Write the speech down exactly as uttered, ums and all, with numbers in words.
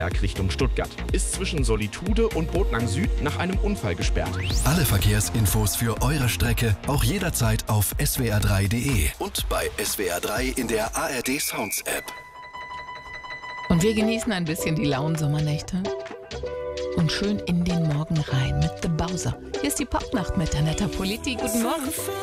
Richtung Stuttgart. Ist zwischen Solitude und Botnang Süd nach einem Unfall gesperrt. Alle Verkehrsinfos für eure Strecke auch jederzeit auf S W R drei punkt de und bei S W R drei in der A R D Sounds App. Und wir genießen ein bisschen die lauen Sommernächte und schön in den Morgen rein mit The Bowser. Hier ist die Popnacht mit Annetta Politi. Guten Morgen.